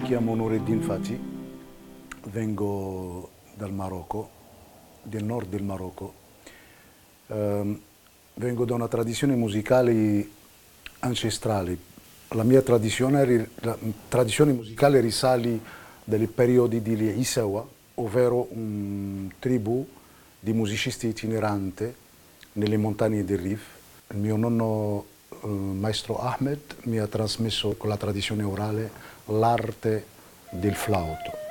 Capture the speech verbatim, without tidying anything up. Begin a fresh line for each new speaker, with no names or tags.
chiamo Nureddin Fati, vengo dal Marocco, del nord del Marocco. Um, vengo da una tradizione musicale ancestrale. La mia tradizione, la tradizione musicale risale dai periodi di Isawa, ovvero un tribù di musicisti itineranti nelle montagne del Rif. Il mio nonno, eh, maestro Ahmed, mi ha trasmesso con la tradizione orale l'arte del flauto.